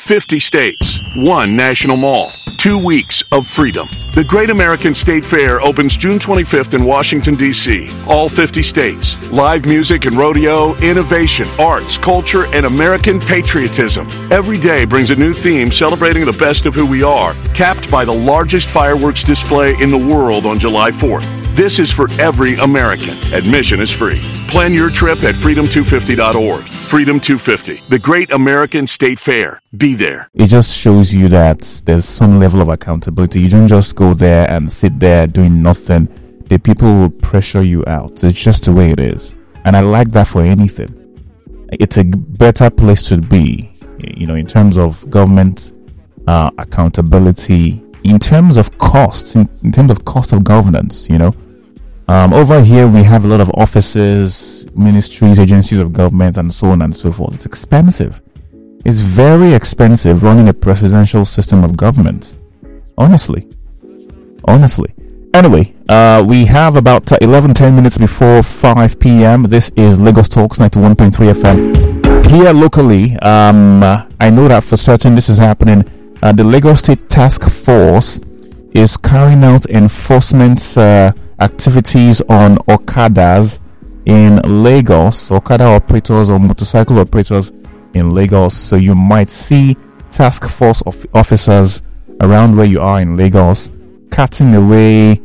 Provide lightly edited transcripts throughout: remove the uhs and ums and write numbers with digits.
50 states, one national mall, 2 weeks of freedom. The Great American State Fair opens June 25th in Washington, D.C. All 50 states. Live music and rodeo, innovation, arts, culture, and American patriotism. Every day brings a new theme celebrating the best of who we are, capped by the largest fireworks display in the world on July 4th. This is for every American. Admission is free. Plan your trip at freedom250.org. Freedom 250, the Great American State Fair. Be there. It just shows you that there's some level of accountability. You don't just go there and sit there doing nothing. The people will pressure you out. It's just the way it is. And I like that for anything. It's a better place to be, in terms of government accountability, in terms of costs, in terms of cost of governance, over here we have a lot of offices, ministries, agencies of government, and so on and so forth. It's expensive. It's very expensive running a presidential system of government. Honestly. Anyway, we have about 10 minutes before 5 p.m. This is Lagos Talks 91.3 FM. Here locally, I know that for certain this is happening. The Lagos State Task Force is carrying out enforcement activities on Okadas in Lagos, Okada operators or motorcycle operators in Lagos. So you might see task force officers around where you are in Lagos cutting away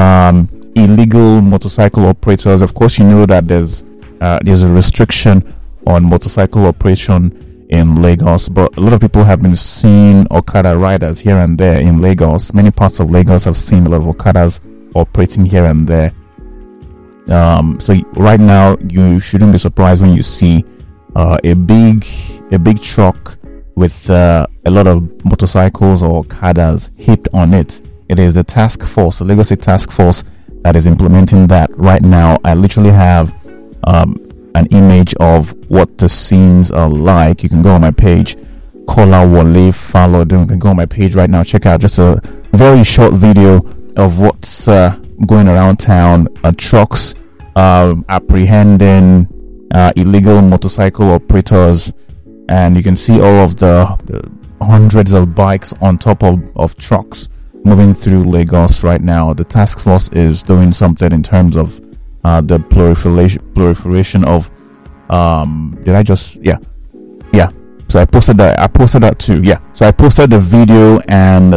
illegal motorcycle operators. Of course, you know that there's a restriction on motorcycle operation in Lagos, but a lot of people have been seeing Okada riders here and there in Lagos. Many parts of Lagos have seen a lot of Okadas operating here and there. So right now, you shouldn't be surprised when you see a big truck with a lot of motorcycles or Okadas heaped on it. It is the task force, the Lagos State Task Force, that is implementing that right now. I literally have an image of what the scenes are like. You can go on my page, Kola Wale Falodun. You can go on my page right now. Check out just a very short video of what's going around town. Trucks apprehending illegal motorcycle operators, and you can see all of the hundreds of bikes on top of trucks moving through Lagos right now. The task force is doing something in terms of the proliferation of so I posted that too. So I posted the video and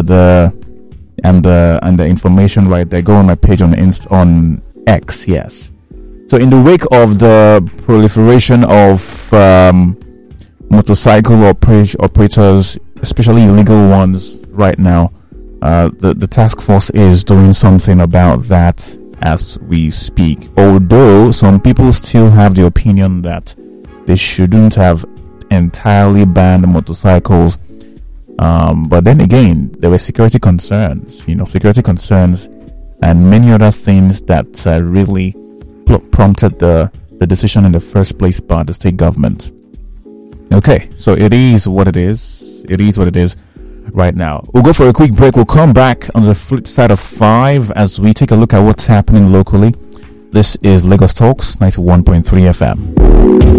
the information right there. Go on my page on X. Yes. So in the wake of the proliferation of motorcycle operators, especially illegal ones right now, the task force is doing something about that as we speak. Although some people still have the opinion that they shouldn't have entirely banned motorcycles, but then again, there were security concerns, and many other things that really prompted the decision in the first place by the state government. Okay, so it is what it is. Right now, we'll go for a quick break. We'll come back on the flip side of 5 as we take a look at what's happening locally. This is Lagos Talks 91.3 FM.